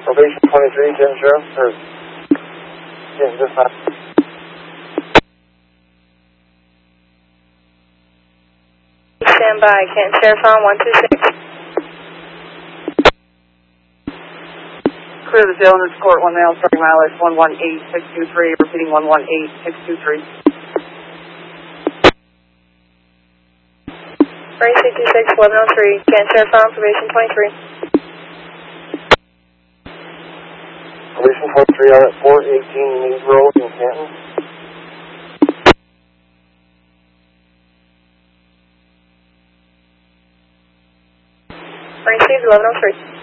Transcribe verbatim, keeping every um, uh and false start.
Probation twenty-three, Canton Sheriff, or Canton Dispatch. Stand by, Canton Sheriff on one two six. Clear the jail and court, one male, starting mileage one one eight six two three, repeating one one eight six two three. Range sixty-six, eleven oh three, Canton Sheriff on probation twenty-three. Probation twenty-three out at four eighteen Mead Road in Canton. Range eleven oh three.